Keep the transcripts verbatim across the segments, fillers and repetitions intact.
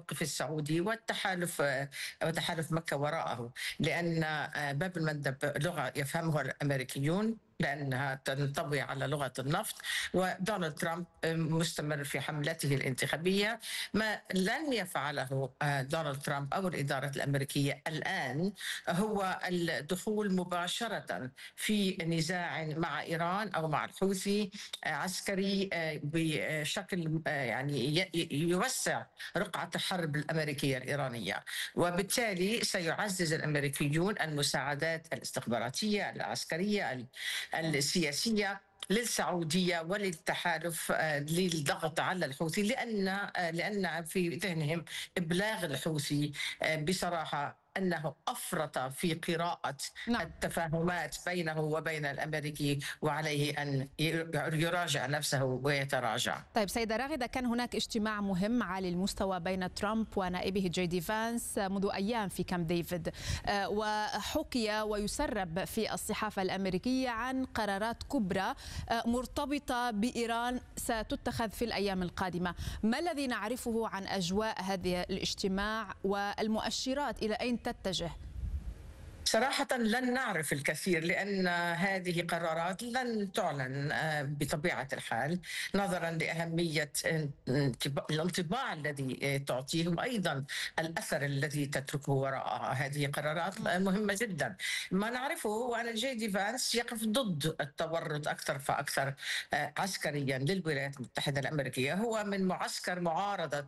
الموقف السعودي والتحالف وتحالف مكة وراءه، لأن باب المندب لغة يفهمها الأمريكيون لأنها تنطوي على لغة النفط، ودونالد ترامب مستمر في حملته الانتخابية. ما لن يفعله دونالد ترامب أو الإدارة الأمريكية الآن هو الدخول مباشرة في نزاع مع إيران أو مع الحوثي عسكري بشكل يعني يوسع رقعة الحرب الأمريكية الإيرانية، وبالتالي سيعزز الأمريكيون المساعدات الاستخباراتية العسكرية السياسية للسعودية وللتحالف للضغط على الحوثي، لأن لأن في ذهنهم إبلاغ الحوثي بصراحة أنه أفرط في قراءة نعم. التفاهمات بينه وبين الأمريكي، وعليه أن يراجع نفسه ويتراجع. طيب سيدة راغدة، كان هناك اجتماع مهم عالي المستوى بين ترامب ونائبه جي دي فانس منذ أيام في كامب ديفيد، وحكي ويسرب في الصحافة الأمريكية عن قرارات كبرى مرتبطة بإيران ستتخذ في الأيام القادمة. ما الذي نعرفه عن أجواء هذا الاجتماع والمؤشرات إلى أين تتجه؟ صراحة لن نعرف الكثير، لأن هذه قرارات لن تعلن بطبيعة الحال نظرا لأهمية الانطباع الذي تعطيه وأيضا الأثر الذي تتركه وراءها. هذه قرارات مهمة جدا. ما نعرفه هو أن جي دي فانس يقف ضد التورط أكثر فأكثر عسكريا للولايات المتحدة الأمريكية. هو من معسكر معارضة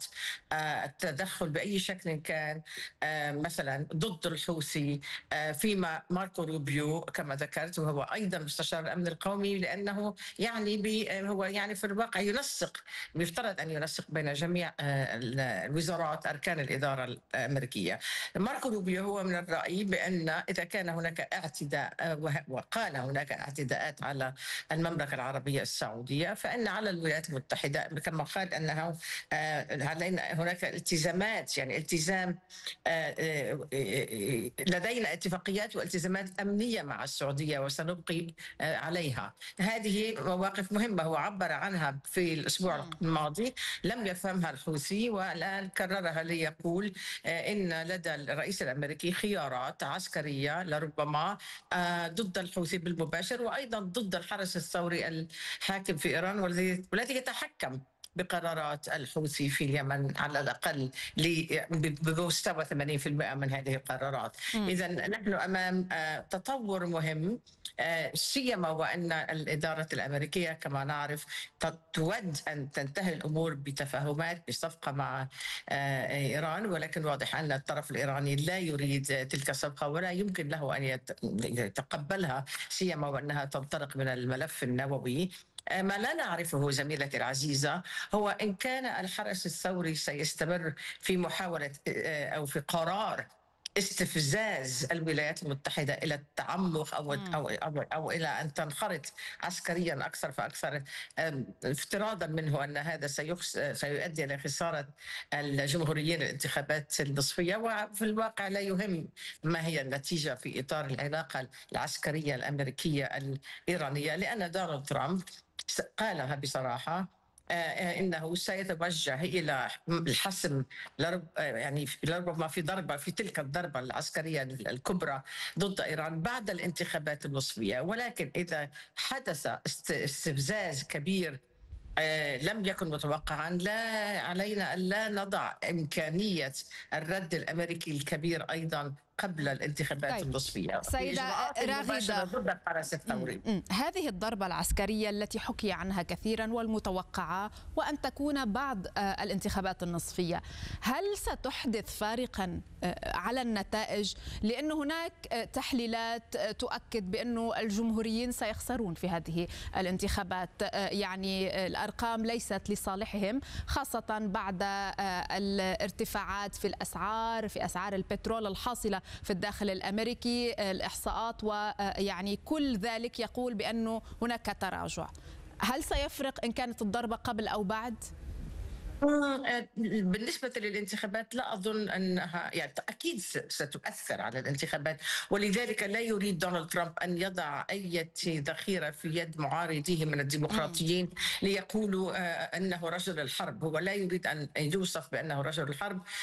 التدخل بأي شكل كان، مثلا ضد الحوثي، فيما ماركو روبيو كما ذكرت وهو ايضا مستشار الامن القومي، لانه يعني هو يعني في الواقع ينسق، يفترض ان ينسق بين جميع الوزارات اركان الاداره الامريكيه. ماركو روبيو هو من الراي بان اذا كان هناك اعتداء، وقال هناك اعتداءات على المملكه العربيه السعوديه، فان على الولايات المتحده كما قال انه علينا هناك التزامات، يعني التزام لدينا اتفاقيات والتزامات أمنية مع السعودية وسنبقي عليها. هذه مواقف مهمة هو عبر عنها في الأسبوع الماضي، لم يفهمها الحوثي والآن كررها ليقول إن لدى الرئيس الأمريكي خيارات عسكرية لربما ضد الحوثي بالمباشر، وأيضا ضد الحرس الثوري الحاكم في إيران والذي يتحكم بقرارات الحوثي في اليمن على الأقل بمستوى ثمانين بالمئة من هذه القرارات. إذا نحن أمام تطور مهم، سيما وأن الإدارة الأمريكية كما نعرف تود أن تنتهي الأمور بتفاهمات بصفقة مع إيران، ولكن واضح أن الطرف الإيراني لا يريد تلك الصفقة ولا يمكن له أن يتقبلها، سيما وأنها تنطلق من الملف النووي. ما لا نعرفه زميلتي العزيزة هو إن كان الحرس الثوري سيستمر في محاولة أو في قرار استفزاز الولايات المتحدة إلى التعمق أو, أو, أو, أو إلى أن تنخرط عسكريا أكثر فأكثر، افتراضا منه أن هذا سيؤدي إلى خسارة الجمهوريين الانتخابات النصفية، وفي الواقع لا يهم ما هي النتيجة في إطار العلاقة العسكرية الأمريكية الإيرانية، لأن دونالد ترامب قالها بصراحة انه سيتوجه الى الحسم لرب يعني لربما في ضربه في تلك الضربه العسكريه الكبرى ضد ايران بعد الانتخابات النصفيه. ولكن اذا حدث استفزاز كبير لم يكن متوقعا، لا علينا ان لا نضع امكانيه الرد الامريكي الكبير ايضا قبل الانتخابات طيب. النصفية. سيدة راغدة، ضد الحرس الثوري. هذه الضربة العسكرية التي حكي عنها كثيرا والمتوقعة وأن تكون بعد الانتخابات النصفية، هل ستحدث فارقا على النتائج؟ لأن هناك تحليلات تؤكد بأنه الجمهوريين سيخسرون في هذه الانتخابات، يعني الأرقام ليست لصالحهم، خاصة بعد الارتفاعات في الأسعار في أسعار البترول الحاصلة في الداخل الأمريكي، الإحصاءات ويعني كل ذلك يقول بأنه هناك تراجع. هل سيفرق إن كانت الضربة قبل أو بعد؟ بالنسبة للانتخابات لا أظن أنها يعني أكيد ستؤثر على الانتخابات، ولذلك لا يريد دونالد ترامب أن يضع أي ذخيرة في يد معارضيه من الديمقراطيين ليقولوا أنه رجل الحرب. هو لا يريد أن يوصف بأنه رجل الحرب،